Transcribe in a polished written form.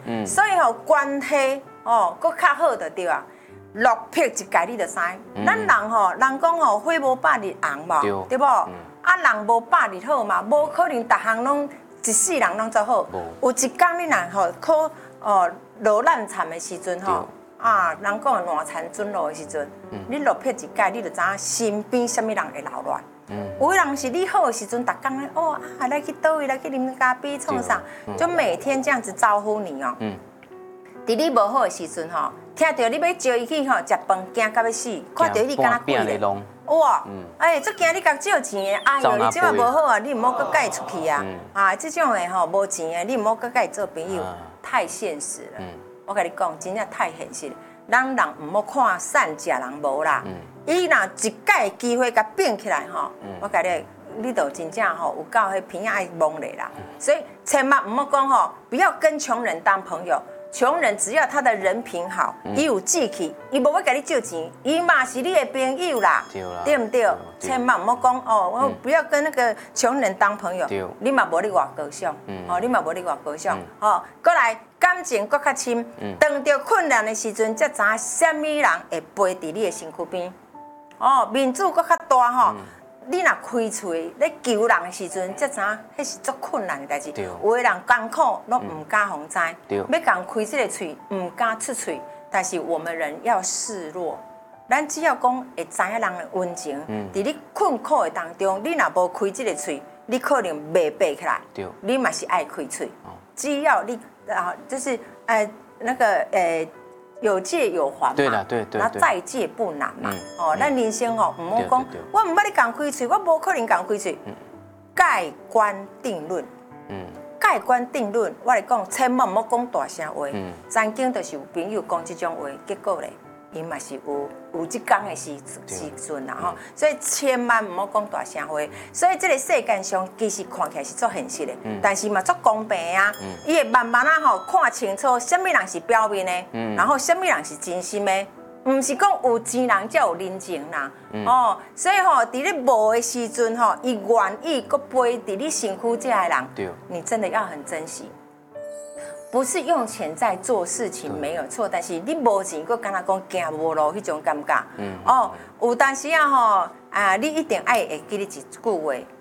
所以吼关系哦，搁较好就对啊。落魄一界你就知，咱人吼，人讲吼，火无百日红嘛，对不？啊，人无百日好嘛，无可能逐项拢一世人拢做好。有一天你若吼考落难惨的时阵吼，啊，人讲烂残准落的时阵，你落魄一界，你就知影身边什么人会留恋。有的人是你好的时阵，逐工咧哦啊，来去倒位，来去啉咖啡，创啥，就每天这样子招呼你哦。伫你无好的时阵吼，听到你要招伊去吼食饭，惊到要死，看到你敢若鬼咧。哇，哎，足惊你甲借钱的，哎呦，你即马无好啊，你毋好搁甲伊出去啊！啊，这种的吼无钱的，你毋好搁甲伊做朋友，太现实了。我甲你讲，真正太现实了。咱人毋好看善食人无啦，伊若一届机会甲变起来吼，我甲你就真正吼有够迄片爱懵咧啦。所以千万毋好讲吼，不要跟穷人当朋友。穷人只要他的人品好，伊有志气，伊无要甲你借钱，伊嘛是你的朋友啦，对不对？千万唔好讲哦，我不要跟那个穷人当朋友，你嘛无你偌高尚，哦，你嘛无你偌高尚，哦，过来感情搁较深，当着困难的时阵，才知影什么人会陪伫你的身躯边，哦，面子搁较大吼。你若开嘴咧求人的时阵，才知影迄是足困难的代志。有的人艰苦拢唔敢互知，要共开这个嘴，唔敢出嘴。但是我们人要示弱，咱只要讲会知影人的温情，伫你困苦的当中，你若无开这个嘴，你可能袂爬起来。你嘛是爱开嘴，只要你就是那个有借有还嘛，对，那再借不难嘛。哦，咱人生吼，唔好讲，我唔捌你共开嘴，我无可能共开嘴。盖棺定论，盖棺定论，我来讲，千万唔好讲大声话。曾经就是有朋友讲这种话，结果咧，伊嘛是有即讲的时阵啦吼，所以千万唔好讲大声话。所以这个世间上其实看起来是足现实的，但是嘛足公平啊。伊会慢慢啊吼看清楚，什么人是表面的，然后什么人是真心的，唔是讲有钱人才有人情啦。哦，所以吼，伫你无的时阵吼，伊愿意搁陪伫你身躯这个人，你真的要很珍惜。不是用钱在做事情没有错，但是你无钱，佮敢若讲行无路迄种感觉。哦，有当时啊吼，你一定爱会记你一句话，